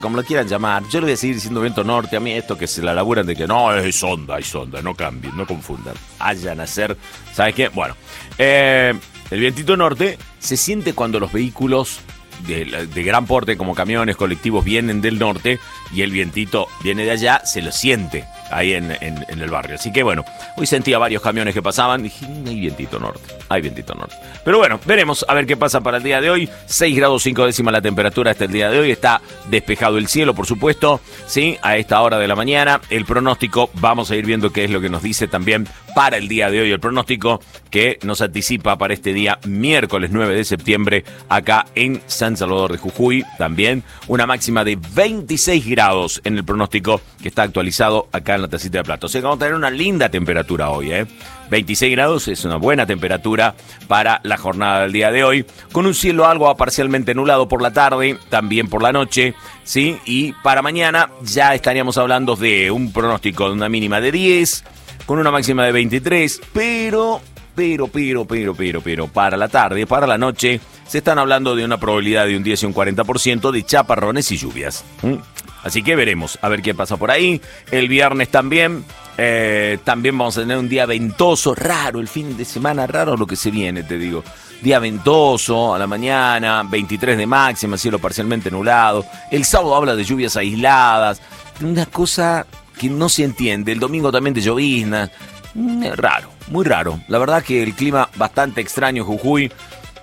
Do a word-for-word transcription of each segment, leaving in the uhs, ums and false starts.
como lo quieran llamar, yo le voy a seguir diciendo viento norte. A mí esto que se la laburan de que no, es onda, es onda, no cambien, no confundan. Vayan a hacer, ¿sabes qué? Bueno, eh, el vientito norte se siente cuando los vehículos de, de gran porte, como camiones, colectivos, vienen del norte y el vientito viene de allá, se lo siente ahí en, en, en el barrio. Así que bueno, hoy sentía varios camiones que pasaban y dije, hay vientito norte, hay vientito norte. Pero bueno, veremos a ver qué pasa para el día de hoy. seis grados cinco décimas la temperatura hasta el día de hoy. Está despejado el cielo, por supuesto, ¿sí? A esta hora de la mañana. El pronóstico, vamos a ir viendo qué es lo que nos dice también para el día de hoy. El pronóstico que nos anticipa para este día miércoles nueve de septiembre acá en San Salvador de Jujuy. También una máxima de veintiséis grados en el pronóstico que está actualizado acá en la Tacita de Plata. O sea que vamos a tener una linda temperatura hoy, ¿eh? veintiséis grados es una buena temperatura para la jornada del día de hoy, con un cielo algo parcialmente nublado por la tarde, también por la noche, ¿sí? Y para mañana ya estaríamos hablando de un pronóstico de una mínima de diez, con una máxima de veintitrés, pero, pero, pero, pero, pero, pero, para la tarde, para la noche, se están hablando de una probabilidad de un diez y un cuarenta por ciento de chaparrones y lluvias. ¿Mm? Así que veremos, a ver qué pasa por ahí. El viernes también, eh, también vamos a tener un día ventoso, raro, el fin de semana, raro lo que se viene, te digo. Día ventoso a la mañana, veintitrés de máxima, cielo parcialmente nublado. El sábado habla de lluvias aisladas, una cosa que no se entiende. El domingo también de lloviznas, raro, muy raro. La verdad que el clima bastante extraño, Jujuy.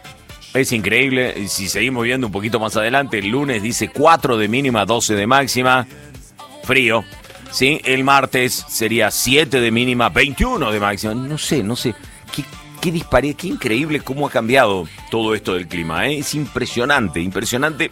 Es increíble, y si seguimos viendo un poquito más adelante, el lunes dice cuatro de mínima, doce de máxima, frío, ¿sí? El martes sería siete de mínima, veintiuno de máxima, no sé, no sé, qué, qué disparidad, qué increíble cómo ha cambiado todo esto del clima, ¿eh? Es impresionante, impresionante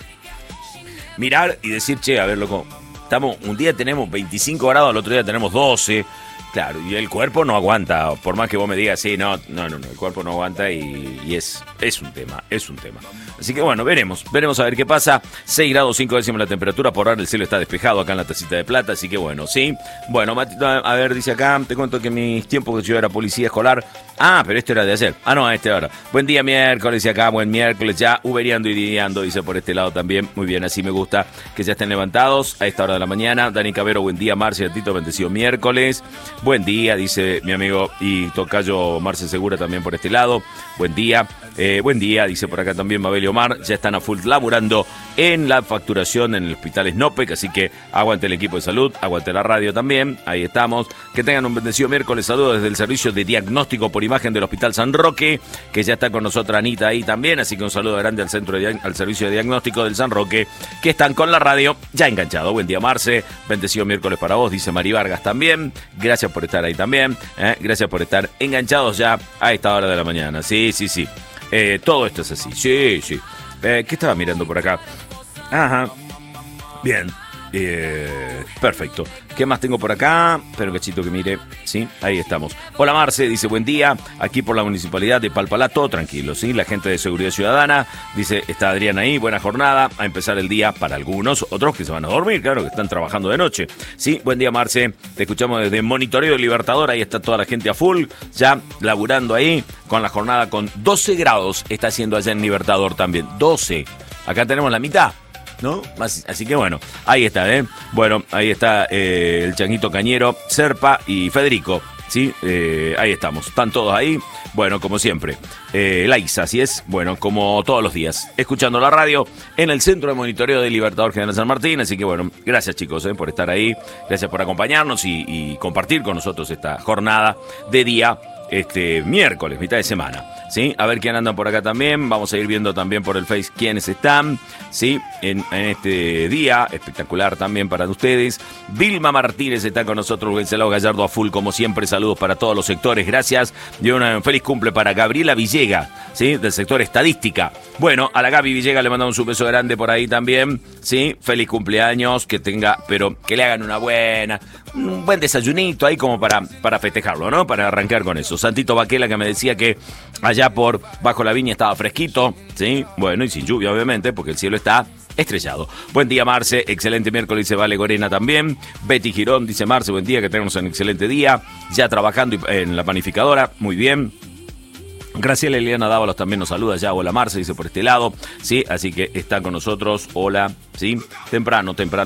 mirar y decir, che, a ver, loco, estamos, un día tenemos veinticinco grados, al otro día tenemos doce. Claro, y el cuerpo no aguanta, por más que vos me digas, sí, no, no, no, no el cuerpo no aguanta y, y es, es un tema, es un tema. Así que bueno, veremos, veremos a ver qué pasa. seis grados cinco décimas la temperatura, por ahora el cielo está despejado acá en la Tacita de Plata, así que bueno, sí. Bueno, a ver, dice acá, te cuento que mis tiempos que yo era policía escolar, ah, pero esto era de ayer, ah, no, este ahora. Buen día miércoles, dice acá, buen miércoles, ya uberiando y diando, dice por este lado también, muy bien, así me gusta que ya estén levantados a esta hora de la mañana. Dani Cabero, buen día, Marcia, Tito, bendecido miércoles. Buen día, dice mi amigo y tocayo Marce Segura también por este lado. Buen día, eh, buen día, dice por acá también Mabel Omar. Ya están a full laburando en la facturación en el hospital Snopec, así que aguante el equipo de salud, aguante la radio también. Ahí estamos. Que tengan un bendecido miércoles. Saludos desde el servicio de diagnóstico por imagen del Hospital San Roque, que ya está con nosotros Anita ahí también. Así que un saludo grande al centro de, al servicio de diagnóstico del San Roque, que están con la radio ya enganchado. Buen día, Marce. Bendecido miércoles para vos, dice Mari Vargas también. Gracias por estar ahí también, ¿eh? Gracias por estar enganchados ya a esta hora de la mañana. Sí, sí, sí. Eh, todo esto es así. Sí, sí. Eh, ¿Qué estaba mirando por acá? Ajá. Bien. Eh, perfecto. ¿Qué más tengo por acá? Espero que Chito que mire. Sí, ahí estamos. Hola Marce, dice buen día. Aquí por la municipalidad de Palpalá, todo tranquilo, ¿sí? La gente de Seguridad Ciudadana dice, está Adrián ahí, buena jornada. A empezar el día para algunos, otros que se van a dormir, claro, que están trabajando de noche. Sí, buen día Marce. Te escuchamos desde Monitoreo Libertador. Ahí está toda la gente a full, ya laburando ahí con la jornada con doce grados. Está haciendo allá en Libertador también. doce. Acá tenemos la mitad, ¿no? Así que bueno, ahí está, ¿eh? Bueno, ahí está eh, el Changuito Cañero, Serpa y Federico, ¿sí? Eh, ahí estamos, están todos ahí. Bueno, como siempre, eh, Laisa, así es, bueno, como todos los días, escuchando la radio en el Centro de Monitoreo de Libertador General San Martín. Así que bueno, gracias chicos, eh, por estar ahí, gracias por acompañarnos y, y compartir con nosotros esta jornada de día, este miércoles, mitad de semana, ¿sí? A ver quién anda por acá también. Vamos a ir viendo también por el Face quiénes están, ¿sí? En, en este día espectacular también para ustedes. Vilma Martínez está con nosotros, Wenceslao Gallardo a full, como siempre. Saludos para todos los sectores, gracias. Y un feliz cumple para Gabriela Villega, ¿sí? Del sector estadística. Bueno, a la Gaby Villega le mandamos un beso grande por ahí también, ¿sí? Feliz cumpleaños, que tenga, pero que le hagan una buena, un buen desayunito ahí como para, para festejarlo, ¿no? Para arrancar con eso. Santito Vaquela, que me decía que allá por Bajo la Viña estaba fresquito, ¿sí? Bueno, y sin lluvia, obviamente, porque el cielo está estrellado. Buen día, Marce. Excelente miércoles, dice Vale Gorena también. Betty Girón dice, Marce, buen día, que tengamos un excelente día. Ya trabajando en la panificadora, muy bien. Graciela Eliana Dávalos también nos saluda ya. Hola Marce, dice por este lado. Sí, así que está con nosotros. Hola, sí, temprano, temprano.